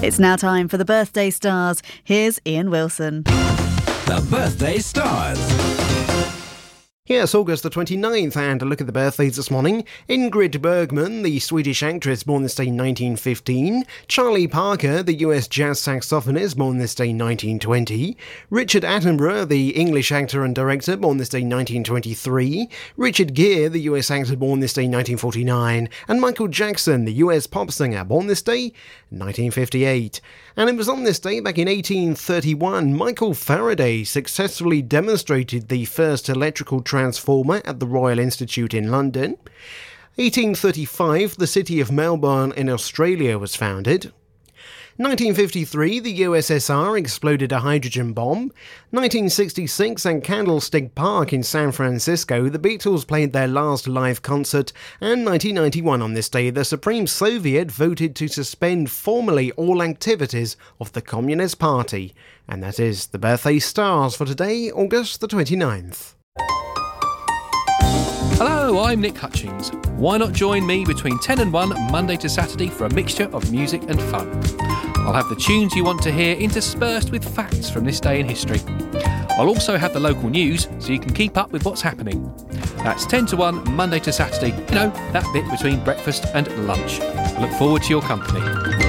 It's now time for the Birthday Stars. Here's Ian Wilson. The Birthday Stars. Yes, August the 29th, and a look at the birthdays this morning. Ingrid Bergman, the Swedish actress, born this day 1915. Charlie Parker, the US jazz saxophonist, born this day 1920. Richard Attenborough, the English actor and director, born this day 1923. Richard Gere, the US actor, born this day 1949. And Michael Jackson, the US pop singer, born this day 1958. And it was on this day, back in 1831, Michael Faraday successfully demonstrated the first electrical transformer at the Royal Institute in London. 1835, the city of Melbourne in Australia was founded. 1953, the USSR exploded a hydrogen bomb. 1966, at Candlestick Park in San Francisco, the Beatles played their last live concert. And 1991, on this day, the Supreme Soviet voted to suspend formally all activities of the Communist Party. And that is the Birthday Stars for today, August the 29th. Hello, I'm Nick Hutchings. Why not join me between 10 and 1 Monday to Saturday for a mixture of music and fun? I'll have the tunes you want to hear interspersed with facts from this day in history. I'll also have the local news so you can keep up with what's happening. That's 10 to 1 Monday to Saturday, that bit between breakfast and lunch. I look forward to your company.